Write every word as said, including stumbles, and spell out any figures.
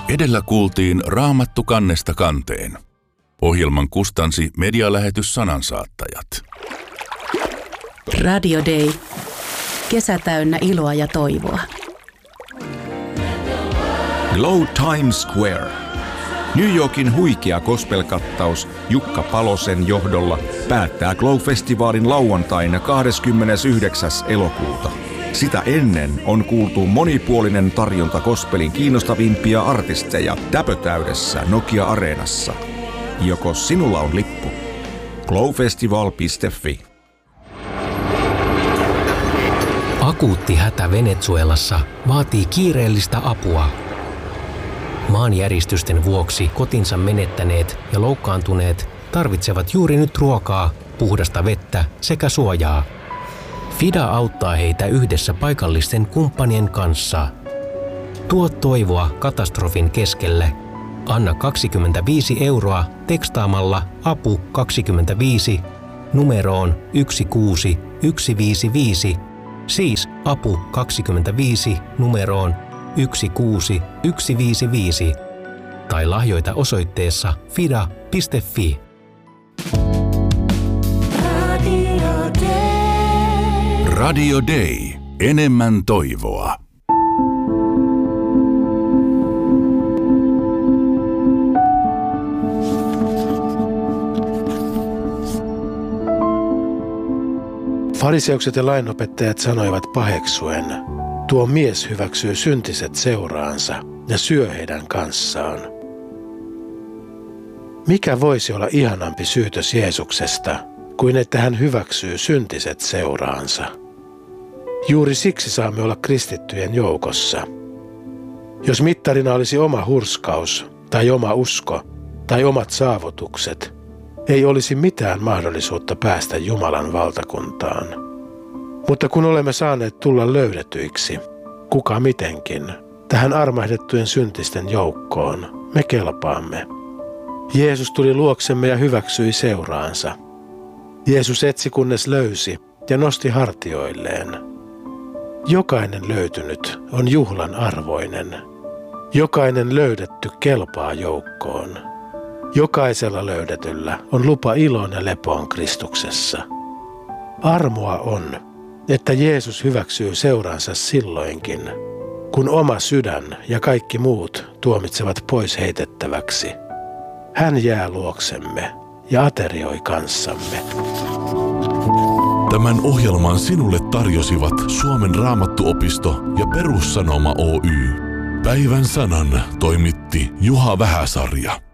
Edellä kuultiin Raamattu kannesta kanteen. Ohjelman kustansi medialähetys Sanansaattajat. Radio Day. Kesä täynnä iloa ja toivoa. Glow Times Square. New Yorkin huikea gospel-kattaus Jukka Palosen johdolla päättää Glow-festivaalin lauantaina kahdeskymmenesyhdeksäs elokuuta. Sitä ennen on kuultu monipuolinen tarjonta gospelin kiinnostavimpia artisteja täpötäydessä Nokia-areenassa. Joko sinulla on lippu? glowfestival piste fi. Akuutti hätä Venezuelassa vaatii kiireellistä apua. Maanjäristysten vuoksi kotinsa menettäneet ja loukkaantuneet tarvitsevat juuri nyt ruokaa, puhdasta vettä sekä suojaa. FIDA auttaa heitä yhdessä paikallisten kumppanien kanssa. Tuo toivoa katastrofin keskelle. Anna kaksikymmentäviisi euroa tekstaamalla apu kaksikymmentäviisi numeroon yksi kuusi yksi viisi viisi, siis apu kaksikymmentäviisi numeroon yksi kuusi yksi viisi viisi tai lahjoita osoitteessa fida piste fi. Radio Day. Radio Day. Enemmän toivoa. Fariseukset ja lainopettajat sanoivat paheksuen, tuo mies hyväksyy syntiset seuraansa ja syö heidän kanssaan. Mikä voisi olla ihanampi syytös Jeesuksesta, kuin että hän hyväksyy syntiset seuraansa? Juuri siksi saamme olla kristittyjen joukossa. Jos mittarina olisi oma hurskaus, tai oma usko, tai omat saavutukset, ei olisi mitään mahdollisuutta päästä Jumalan valtakuntaan. Mutta kun olemme saaneet tulla löydetyiksi, kuka mitenkin, tähän armahdettujen syntisten joukkoon, me kelpaamme. Jeesus tuli luoksemme ja hyväksyi seuraansa. Jeesus etsi kunnes löysi ja nosti hartioilleen. Jokainen löytynyt on juhlan arvoinen. Jokainen löydetty kelpaa joukkoon. Jokaisella löydetyllä on lupa iloon ja lepoon Kristuksessa. Armoa on, että Jeesus hyväksyy seuransa silloinkin, kun oma sydän ja kaikki muut tuomitsevat pois heitettäväksi. Hän jää luoksemme ja aterioi kanssamme. Tämän ohjelman sinulle tarjosivat Suomen Raamattuopisto ja Perussanoma Oy. Päivän sanan toimitti Juha Vähäsarja.